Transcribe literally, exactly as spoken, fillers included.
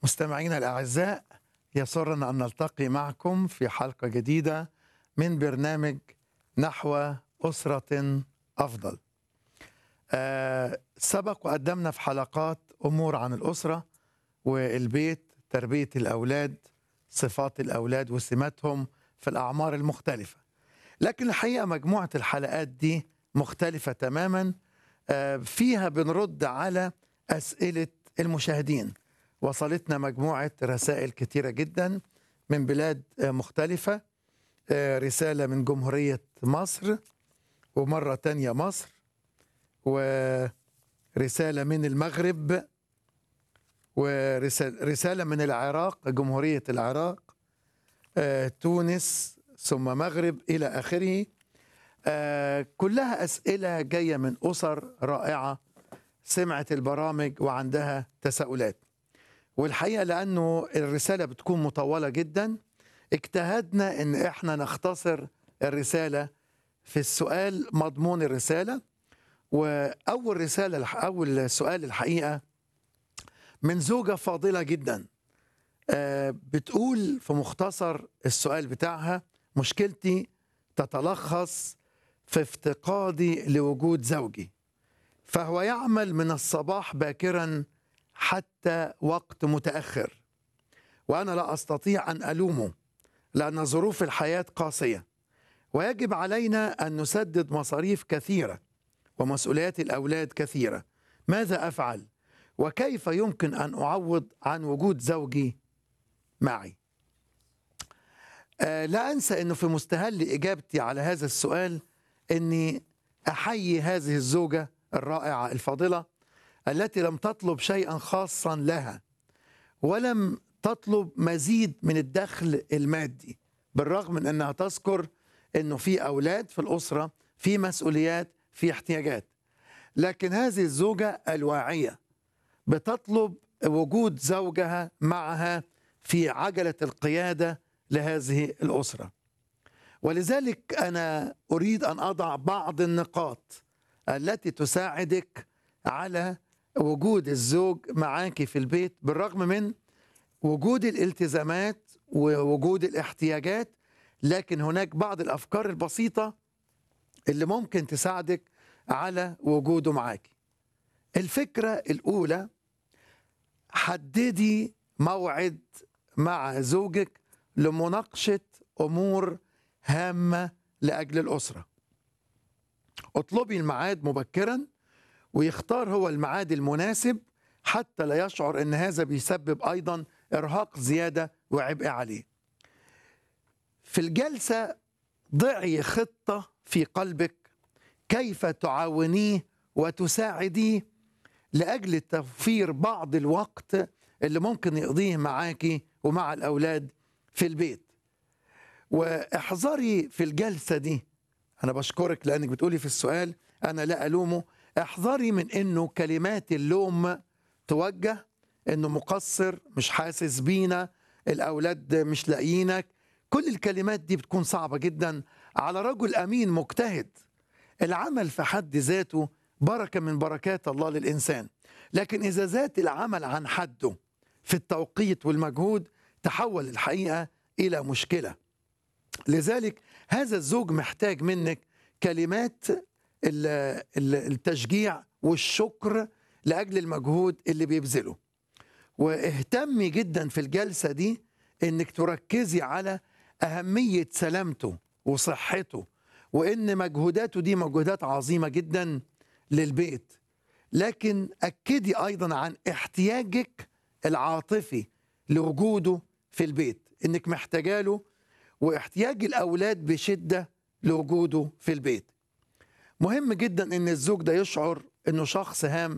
مستمعينا الأعزاء، يسرنا أن نلتقي معكم في حلقة جديدة من برنامج نحو أسرة أفضل. آه سبق وقدمنا في حلقات أمور عن الأسرة والبيت، تربية الأولاد، صفات الأولاد وسماتهم في الأعمار المختلفة. لكن الحقيقة مجموعة الحلقات دي مختلفة تماما، آه فيها بنرد على أسئلة المشاهدين. وصلتنا مجموعة رسائل كتيرة جدا من بلاد مختلفة، رسالة من جمهورية مصر، ومرة تانية مصر، ورسالة من المغرب، ورسالة من العراق، جمهورية العراق، تونس، ثم مغرب إلى آخره. كلها أسئلة جاية من أسر رائعة سمعت البرامج وعندها تساؤلات. والحقيقة لأنه الرسالة بتكون مطولة جدا، اجتهدنا ان احنا نختصر الرسالة في السؤال مضمون الرسالة. وأول رسالة أول سؤال الحقيقة من زوجة فاضلة جدا، بتقول في مختصر السؤال بتاعها: مشكلتي تتلخص في افتقادي لوجود زوجي، فهو يعمل من الصباح باكرا حتى وقت متأخر، وأنا لا أستطيع أن ألومه لأن ظروف الحياة قاسية، ويجب علينا أن نسدد مصاريف كثيرة ومسؤوليات الأولاد كثيرة. ماذا أفعل؟ وكيف يمكن أن أعوض عن وجود زوجي معي؟ آه لا أنسى أنه في مستهل إجابتي على هذا السؤال أني أحيي هذه الزوجة الرائعة الفاضلة التي لم تطلب شيئا خاصا لها، ولم تطلب مزيد من الدخل المادي، بالرغم من أنها تذكر أنه في أولاد في الأسرة، في مسؤوليات، في احتياجات. لكن هذه الزوجة الواعية بتطلب وجود زوجها معها في عجلة القيادة لهذه الأسرة. ولذلك أنا أريد أن أضع بعض النقاط التي تساعدك على وجود الزوج معاك في البيت، بالرغم من وجود الالتزامات ووجود الاحتياجات. لكن هناك بعض الأفكار البسيطة اللي ممكن تساعدك على وجوده معاك. الفكرة الأولى: حددي موعد مع زوجك لمناقشة أمور هامة لأجل الأسرة. اطلبي الميعاد مبكرا، ويختار هو الميعاد المناسب حتى لا يشعر أن هذا بيسبب أيضا إرهاق زيادة وعبء عليه. في الجلسة ضعي خطة في قلبك كيف تعاونيه وتساعديه لأجل توفير بعض الوقت اللي ممكن يقضيه معاكي ومع الأولاد في البيت. واحذري في الجلسة دي، أنا بشكرك لأنك بتقولي في السؤال أنا لا ألومه، احذري من أنه كلمات اللوم توجه أنه مقصر، مش حاسس بينا، الأولاد مش لاقيينك. كل الكلمات دي بتكون صعبة جدا على رجل أمين مجتهد. العمل في حد ذاته بركة من بركات الله للإنسان، لكن إذا زاد العمل عن حده في التوقيت والمجهود تحول الحقيقة إلى مشكلة. لذلك هذا الزوج محتاج منك كلمات التشجيع والشكر لأجل المجهود اللي بيبذله. واهتمي جدا في الجلسة دي انك تركزي على أهمية سلامته وصحته، وإن مجهوداته دي مجهودات عظيمة جدا للبيت. لكن أكدي أيضا عن احتياجك العاطفي لوجوده في البيت، إنك محتاجاله، واحتياج الأولاد بشدة لوجوده في البيت. مهم جدا إن الزوج ده يشعر إنه شخص هام